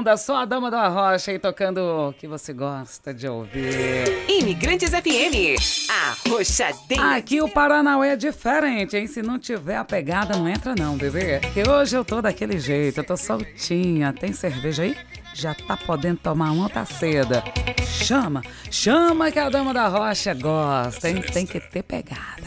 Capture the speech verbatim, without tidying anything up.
onda, só a Dama da Rocha aí tocando o que você gosta de ouvir. Imigrantes F M, a rochadeira. Aqui o Paranauê é diferente, hein? Se não tiver a pegada, não entra não, bebê. Que hoje eu tô daquele jeito, eu tô soltinha. Tem cerveja aí? Já tá podendo tomar uma, tá seda. Chama, chama que a Dama da Rocha gosta, hein? Tem que ter pegada.